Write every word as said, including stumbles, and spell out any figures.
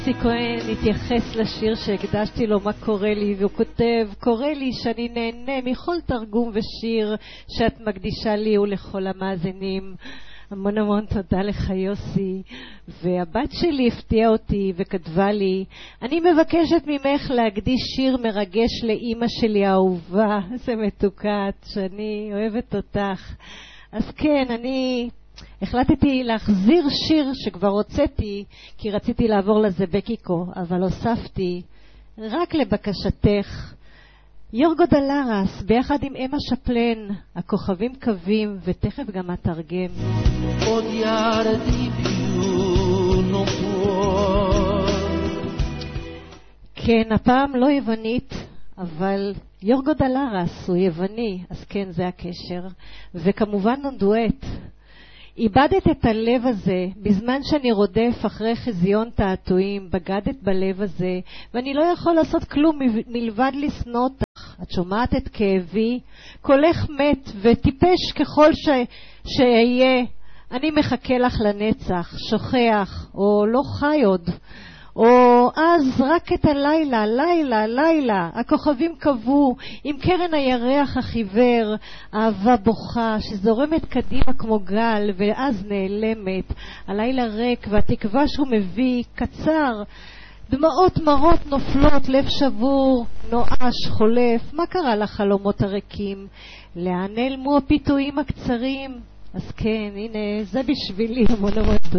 יוסי כהן התייחס לשיר שהקדשתי לו מה קורה לי, והוא כותב: קורא לי שאני נהנה מכל תרגום ושיר שאת מקדישה לי ולכל המאזינים. המון המון תודה לך יוסי. והבת שלי הפתיעה אותי וכתבה לי: אני מבקשת ממך להקדיש שיר מרגש לאמא שלי האהובה. זה מתוקת שאני אוהבת אותך. אז כן, אני החלטתי להחזיר שיר שכבר הוצאתי, כי רציתי לעבור לזה בקיקו, אבל הוספתי רק לבקשתך יורגו דלרס ביחד עם אמה שפלן, הכוכבים קווים, ותכף גם התרגם. כן, הפעם לא יוונית, אבל יורגו דלרס הוא יווני, אז כן, זה הקשר. וכמובן דואט. איבדת את הלב הזה בזמן שאני רודף אחרי חזיון תעתועים, בגדת בלב הזה, ואני לא יכול לעשות כלום מלבד לסנוע אותך. את שומעת את כאבי, קולך מת וטיפש ככל ש... שאהיה. אני מחכה לך לנצח, שוכח או לא חי עוד, או אז רק את הלילה, לילה, לילה, הכוכבים קבעו, עם קרן הירח החיוור, אהבה בוכה שזורמת קדימה כמו גל ואז נעלמת, הלילה ריק והתקווה שהוא מביא קצר, דמעות מרות נופלות, לב שבור, נואש, חולף. מה קרה לחלומות הריקים? לאן נעלמו הפיתויים הקצרים? אז כן, הנה, זה בשבילי המון המון.